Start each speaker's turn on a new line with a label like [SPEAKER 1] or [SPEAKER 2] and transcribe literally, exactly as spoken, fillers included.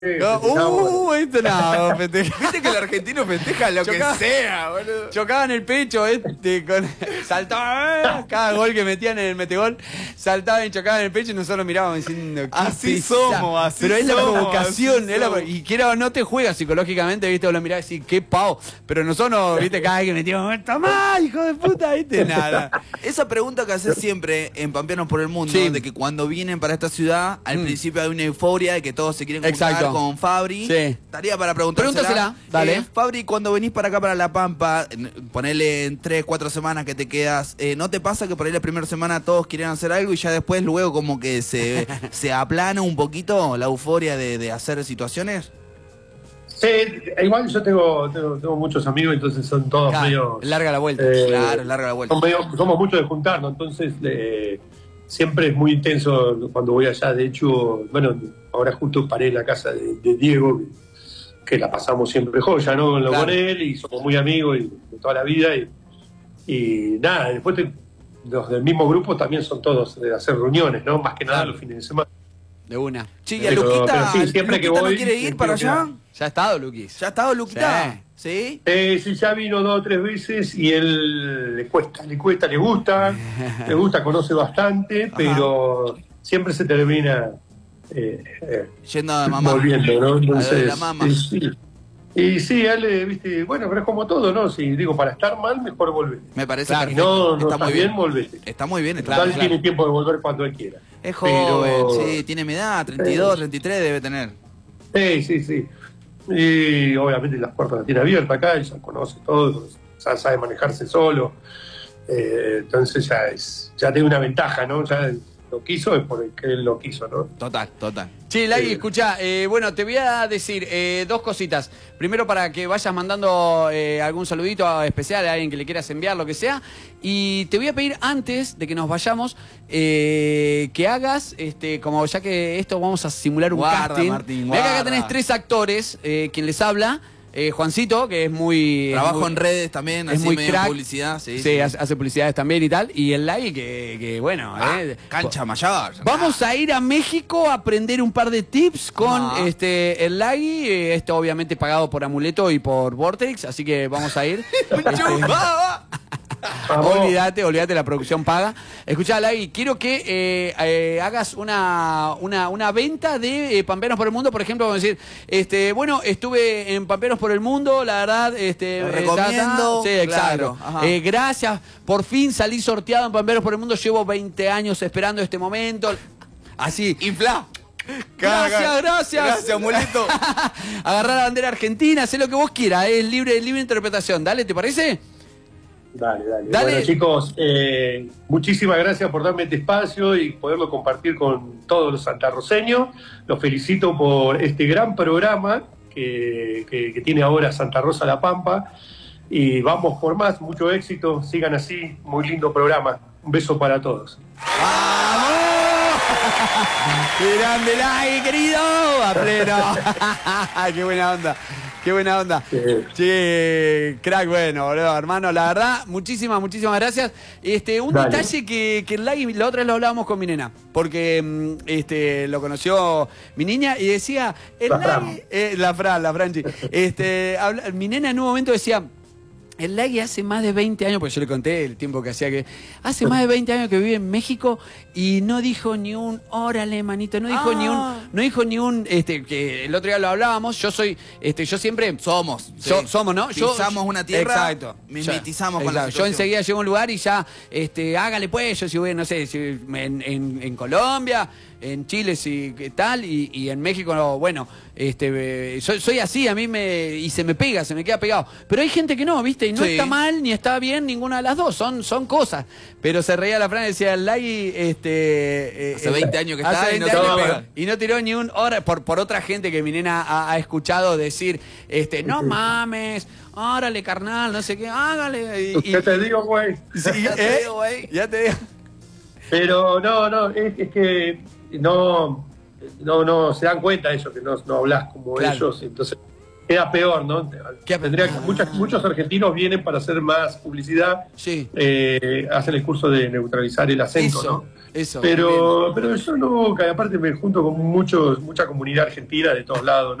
[SPEAKER 1] No, uh, esto no, festeja.
[SPEAKER 2] Viste que el argentino festeja lo
[SPEAKER 1] Chocaba,
[SPEAKER 2] que sea, boludo.
[SPEAKER 1] Chocaba en el pecho, este, con, saltaba, cada gol que metían en el metegol, saltaban y chocaban en el pecho y nosotros mirábamos diciendo,
[SPEAKER 2] así
[SPEAKER 1] pesa.
[SPEAKER 2] somos, así
[SPEAKER 1] Pero es la
[SPEAKER 2] somos,
[SPEAKER 1] provocación,
[SPEAKER 2] así
[SPEAKER 1] es la,
[SPEAKER 2] somos.
[SPEAKER 1] y quiera o no te juega psicológicamente, viste, vos lo mirás y decís, qué pavo. Pero nosotros, viste, cada vez que metíamos, tomá, hijo de puta, viste, nada.
[SPEAKER 2] Esa pregunta que haces siempre en Pampeanos por el Mundo,
[SPEAKER 1] Sí.
[SPEAKER 2] de que cuando vienen para esta ciudad, al
[SPEAKER 1] Mm.
[SPEAKER 2] principio hay una euforia de que todos se quieren juntar
[SPEAKER 1] Exacto.
[SPEAKER 2] con Fabri.
[SPEAKER 1] Sí.
[SPEAKER 2] Estaría para preguntársela.
[SPEAKER 1] Pregúntasela, dale.
[SPEAKER 2] Eh, Fabri, cuando venís para acá, para La Pampa, ponele en tres, cuatro semanas que te quedas, eh, ¿no te pasa que por ahí la primera semana todos quieren hacer algo y ya después luego como que se, se aplana un poquito la euforia de, de hacer situaciones?
[SPEAKER 3] Sí, igual yo tengo, tengo, tengo muchos amigos, entonces son todos
[SPEAKER 1] Claro,
[SPEAKER 3] medio...
[SPEAKER 1] larga la vuelta.
[SPEAKER 3] eh,
[SPEAKER 2] Claro, larga la vuelta.
[SPEAKER 3] son medio- somos muchos de juntarnos, entonces eh, siempre es muy intenso cuando voy allá. De hecho, bueno, ahora justo paré en la casa de, de Diego, que, que la pasamos siempre joya, ¿no? Con, lo-
[SPEAKER 1] Claro.
[SPEAKER 3] con él, y somos muy amigos y, de toda la vida. Y, y nada, después te- los del mismo grupo también son todos de hacer reuniones, ¿no? Más que nada
[SPEAKER 1] Claro.
[SPEAKER 3] los fines de semana.
[SPEAKER 1] De una.
[SPEAKER 2] Che, ¿y a
[SPEAKER 3] Pero-
[SPEAKER 2] Luquita,
[SPEAKER 3] pero sí, siempre que
[SPEAKER 2] Luquita
[SPEAKER 3] voy,
[SPEAKER 2] no quiere ir
[SPEAKER 3] quiero
[SPEAKER 2] para allá?
[SPEAKER 3] quedar.
[SPEAKER 1] ¿Ya ha estado, Luquis?
[SPEAKER 2] ¿Ya ha estado Luquita? ¿Sí?
[SPEAKER 3] Eh, sí, ya vino dos o tres veces y él le cuesta, le cuesta, le gusta, le gusta, conoce bastante, pero siempre se termina eh, eh,
[SPEAKER 2] Yendo a mamá.
[SPEAKER 3] volviendo, ¿no?
[SPEAKER 2] A lo de
[SPEAKER 3] Entonces,
[SPEAKER 2] la mamá.
[SPEAKER 3] y, sí. Y sí, él, eh, viste, bueno, pero es como todo, ¿no? Si digo, para estar mal, mejor volver.
[SPEAKER 2] Me parece
[SPEAKER 1] Claro,
[SPEAKER 3] Si
[SPEAKER 2] perfecto.
[SPEAKER 3] no, no
[SPEAKER 2] está
[SPEAKER 3] está
[SPEAKER 2] muy
[SPEAKER 3] bien,
[SPEAKER 2] bien.
[SPEAKER 3] volvete.
[SPEAKER 2] Está muy bien. Está
[SPEAKER 3] Total,
[SPEAKER 2] muy bien.
[SPEAKER 3] tiene tiempo de volver cuando él quiera.
[SPEAKER 2] Es joven,
[SPEAKER 3] Pero-
[SPEAKER 2] sí, tiene mi edad, treinta y dos, treinta y tres debe tener.
[SPEAKER 3] Sí, sí, sí. Y obviamente las puertas las tiene abiertas acá, y ya conoce todo, ya sabe manejarse solo. Eh, entonces ya es, ya tiene una ventaja, ¿no? Ya lo quiso es porque él lo quiso, ¿no?
[SPEAKER 2] Total, total.
[SPEAKER 1] Sí, Lagui,
[SPEAKER 3] Sí.
[SPEAKER 1] escucha, eh, bueno, te voy a decir eh, dos cositas. Primero, para que vayas mandando eh, algún saludito especial a alguien que le quieras enviar, lo que sea. Y te voy a pedir, antes de que nos vayamos, eh, que hagas, este, como ya que esto vamos a simular un
[SPEAKER 2] Guarda,
[SPEAKER 1] casting.
[SPEAKER 2] Martín,
[SPEAKER 1] Mirá que acá
[SPEAKER 2] guarda.
[SPEAKER 1] tenés tres actores, eh, quien les habla. Eh, Juancito, que es muy... es
[SPEAKER 2] Trabajo
[SPEAKER 1] muy-
[SPEAKER 2] en redes también,
[SPEAKER 1] es
[SPEAKER 2] así
[SPEAKER 1] muy
[SPEAKER 2] medio
[SPEAKER 1] crack.
[SPEAKER 2] publicidad. Sí,
[SPEAKER 1] Sí,
[SPEAKER 2] sí.
[SPEAKER 1] Hace, hace publicidades también y tal. Y el Lagui, que, que bueno...
[SPEAKER 2] Ah,
[SPEAKER 1] eh,
[SPEAKER 2] cancha mayor.
[SPEAKER 1] Vamos a ir a México a aprender un par de tips con
[SPEAKER 2] Ajá.
[SPEAKER 1] este el Lagui, eh, esto obviamente pagado por Amuleto y por Vortex, así que vamos a ir. Este,
[SPEAKER 3] Vamos.
[SPEAKER 1] olvídate, olvídate, la producción paga. Escuchá, Lagui, quiero que eh, eh, hagas una, una, una venta de eh, Pampeanos por el Mundo, por ejemplo, vamos a decir, este, bueno, estuve en Pampeanos por el Mundo, la verdad, este,
[SPEAKER 2] Lo
[SPEAKER 1] eh,
[SPEAKER 2] recomiendo,
[SPEAKER 1] ta, ta. Sí, exacto.
[SPEAKER 2] claro, ajá.
[SPEAKER 1] Eh, gracias, por fin salí sorteado en Pampeanos por el Mundo, llevo veinte años esperando este momento. Así.
[SPEAKER 2] Infla.
[SPEAKER 1] Gracias, gracias.
[SPEAKER 2] Gracias, amuleto.
[SPEAKER 1] Agarrar la bandera argentina, haz lo que vos quieras, es libre, libre interpretación. Dale, ¿te parece?
[SPEAKER 3] Dale, dale.
[SPEAKER 1] Dale.
[SPEAKER 3] Bueno, chicos, eh, muchísimas gracias por darme este espacio y poderlo compartir con todos los santarroceños. Los felicito por este gran programa que, que- que tiene ahora Santa Rosa La Pampa. Y vamos por más, mucho éxito. Sigan así, muy lindo programa. Un beso para todos.
[SPEAKER 1] ¡Vamos! ¡Qué grande Lagui, querido! ¡A pleno! ¡Qué buena onda! ¡Qué buena onda!
[SPEAKER 3] Sí.
[SPEAKER 1] Che, crack, bueno, boludo, hermano, la verdad, muchísimas, muchísimas gracias. Este, un
[SPEAKER 3] Dale.
[SPEAKER 1] detalle que, que el Lagui, la otra vez lo hablábamos con mi nena, porque mm, este, lo conoció mi niña y decía, el
[SPEAKER 3] La
[SPEAKER 1] Lagui,
[SPEAKER 3] Fran.
[SPEAKER 1] eh, la Fran, la Franchi, este, habla- mi nena en un momento decía, el Lagui hace más de veinte años, porque yo le conté el tiempo que hacía que... Hace más de veinte años que vive en México y no dijo ni un órale, manito, no dijo
[SPEAKER 2] Ah.
[SPEAKER 1] ni un... No dijo ni un... Este, que el otro día lo hablábamos, yo soy... Este, yo siempre...
[SPEAKER 2] Somos.
[SPEAKER 1] So-
[SPEAKER 2] sí.
[SPEAKER 1] somos, ¿no? Yo-
[SPEAKER 2] Pisamos una tierra,
[SPEAKER 1] Exacto.
[SPEAKER 2] mimetizamos
[SPEAKER 1] Yo-
[SPEAKER 2] con la
[SPEAKER 1] exacto. Yo
[SPEAKER 2] situación.
[SPEAKER 1] enseguida llego a un lugar y ya, este, hágale pues, yo si voy, no sé, si en, en, en Colombia, en Chile, si qué tal, y, y en México, no, bueno, este, eh, soy, soy así, a mí me, y se me pega, se me queda pegado. Pero hay gente que no, ¿viste? Y no
[SPEAKER 2] Sí.
[SPEAKER 1] está mal, ni está bien ninguna de las dos, son, son cosas. Pero se reía la Fran y decía, el Lagui, este... eh,
[SPEAKER 2] Hace
[SPEAKER 1] eh,
[SPEAKER 2] veinte años que está
[SPEAKER 1] hace
[SPEAKER 2] y no
[SPEAKER 1] veinte
[SPEAKER 2] te
[SPEAKER 1] años,
[SPEAKER 2] pega.
[SPEAKER 1] y no tiró ni un hora por, por otra gente que mi nena ha, ha escuchado decir, este, no mames, órale, carnal, no sé qué, hágale. Y, y-
[SPEAKER 3] ¿Qué te digo, güey?
[SPEAKER 1] sí,
[SPEAKER 2] Ya te
[SPEAKER 1] ¿eh?
[SPEAKER 2] digo, güey.
[SPEAKER 1] Ya te digo.
[SPEAKER 3] Pero no, no, es, es que no, no, no se dan cuenta ellos que no, no hablas como
[SPEAKER 1] Claro.
[SPEAKER 3] ellos, entonces queda peor, ¿no?
[SPEAKER 1] Queda
[SPEAKER 3] Tendría
[SPEAKER 1] peor.
[SPEAKER 3] que, muchas, muchos argentinos vienen para hacer más publicidad,
[SPEAKER 1] Sí.
[SPEAKER 3] eh, hacen el curso de neutralizar el acento,
[SPEAKER 1] Eso,
[SPEAKER 3] ¿no?
[SPEAKER 1] eso.
[SPEAKER 3] Pero, pero yo no, que aparte me junto con muchos, mucha comunidad argentina de todos lados, ¿no?